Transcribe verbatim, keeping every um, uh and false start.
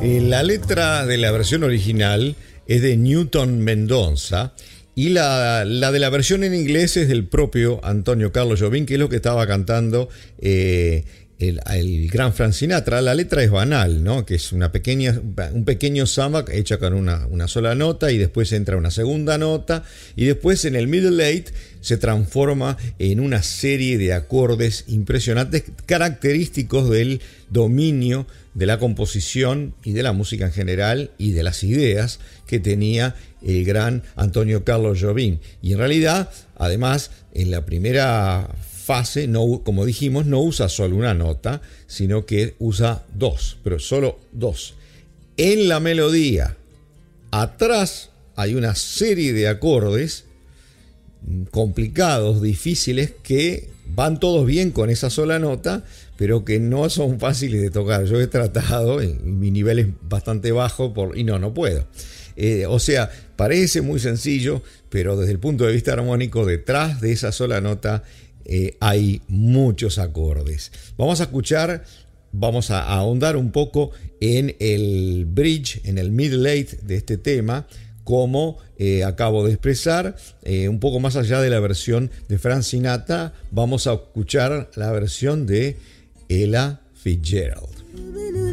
Eh, la letra de la versión original es de Newton Mendoza y la, la de la versión en inglés es del propio Antonio Carlos Jobim, que es lo que estaba cantando eh, el, el gran Frank Sinatra. La letra es banal, ¿no? Que es una pequeña, un pequeño samba hecha con una, una sola nota, y después entra una segunda nota, y después en el middle eight se transforma en una serie de acordes impresionantes, característicos del dominio de la composición y de la música en general y de las ideas que tenía el gran Antonio Carlos Jobim. Y en realidad, además, en la primera fase, no, como dijimos, no usa solo una nota, sino que usa dos, pero solo dos. En la melodía, atrás hay una serie de acordes complicados, difíciles, que van todos bien con esa sola nota, pero que no son fáciles de tocar. Yo he tratado, mi nivel es bastante bajo por, y no, no puedo. Eh, o sea, parece muy sencillo, pero desde el punto de vista armónico, detrás de esa sola nota eh, hay muchos acordes. Vamos a escuchar, vamos a ahondar un poco en el bridge, en el middle eight de este tema, como eh, acabo de expresar, eh, un poco más allá de la versión de Frank Sinatra. Vamos a escuchar la versión de Ella Fitzgerald.